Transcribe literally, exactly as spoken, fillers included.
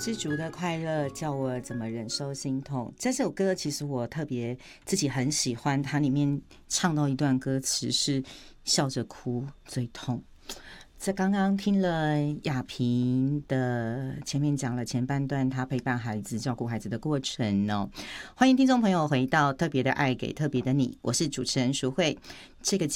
知足的快乐叫我怎么忍受心痛。这首歌其实我特别自己很喜欢，它里面唱到一段歌词是笑着哭最痛。这刚刚听了雅萍的前面讲了前半段她陪伴孩子照顾孩子的过程哦。欢迎听众朋友回到特别的爱给特别的你，我是主持人淑慧。这个